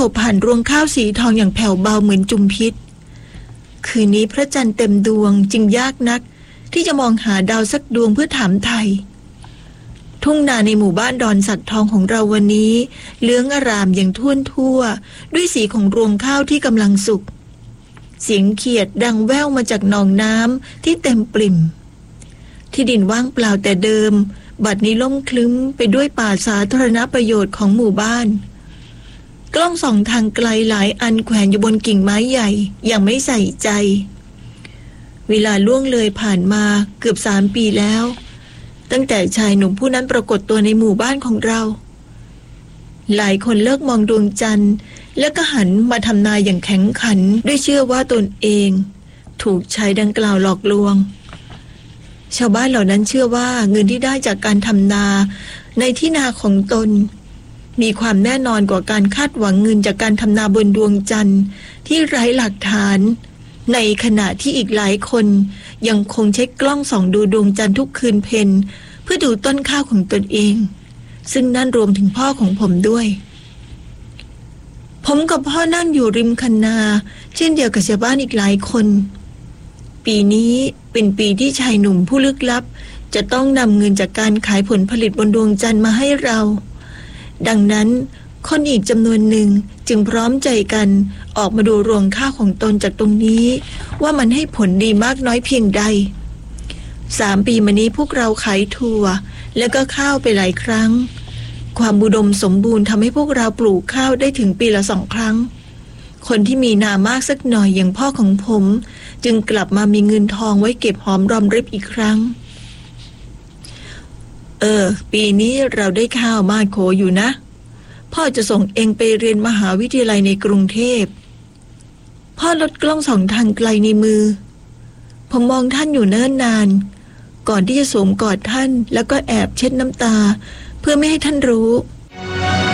ผ่านรวงข้าวสีทองอย่างแผ่วเบาเหมือนจุมพิษคืนนี้พระจันทร์เต็มดวงจึงยากนักที่จะมองหาดาวสักดวงเพื่อถามไทยทุ่งนาในหมู่บ้านดอนสักทองของเราวันนี้เหลืองอร่ามอย่างท่วนทั่วด้วยสีของรวงข้าวที่กำลังสุกเสียงเขียดดังแว่วมาจากหนองน้ำที่เต็มปริ่มที่ดินว่างเปล่าแต่เดิมบัดนี้ล่มคลึ้มไปด้วยป่าสาธารณประโยชน์ของหมู่บ้านกล้องส่องทางไกลหลายอันแขวนอยู่บนกิ่งไม้ใหญ่อย่างไม่ใส่ใจเวลาล่วงเลยผ่านมาเกือบ3 ปีแล้วตั้งแต่ชายหนุ่มผู้นั้นปรากฏตัวในหมู่บ้านของเราหลายคนเลิกมองดวงจันทร์แล้วก็หันมาทำนายอย่างแข็งขันด้วยเชื่อว่าตนเองถูกชายดังกล่าวหลอกลวงชาวบ้านเหล่านั้นเชื่อว่าเงินที่ได้จากการทำนาในที่นาของตนมีความแน่นอนกว่าการคาดหวังเงินจากการทำนาบนดวงจันทร์ที่ไร้หลักฐานในขณะที่อีกหลายคนยังคงใช้กล้องส่องดูดวงจันทร์ทุกคืนเพ็ญเพื่อดูต้นข้าวของตนเองซึ่งนั่นรวมถึงพ่อของผมด้วยผมกับพ่อนั่งอยู่ริมคันนาเช่นเดียวกับชาวบ้านอีกหลายคนปีนี้เป็นปีที่ชายหนุ่มผู้ลึกลับจะต้องนำเงินจากการขายผลผลิตบนดวงจันทร์มาให้เราดังนั้นคนอีกจำนวนหนึ่งจึงพร้อมใจกันออกมาดูรวงข้าวของตนจากตรงนี้ว่ามันให้ผลดีมากน้อยเพียงใด3 ปีมานี้พวกเราขายถั่วแล้วก็ข้าวไปหลายครั้งความอุดมสมบูรณ์ทำให้พวกเราปลูกข้าวได้ถึงปีละ2 ครั้งคนที่มีนามากสักหน่อยอย่างพ่อของผมจึงกลับมามีเงินทองไว้เก็บหอมรอมริบอีกครั้งปีนี้เราได้ข้าวมาดโขอยู่นะพ่อจะส่งเองไปเรียนมหาวิทยาลัยในกรุงเทพพ่อลดกล้องส่องทางไกลในมือผมมองท่านอยู่เนิ่นนานก่อนที่จะสวมกอดท่านแล้วก็แอบเช็ดน้ำตาเพื่อไม่ให้ท่านรู้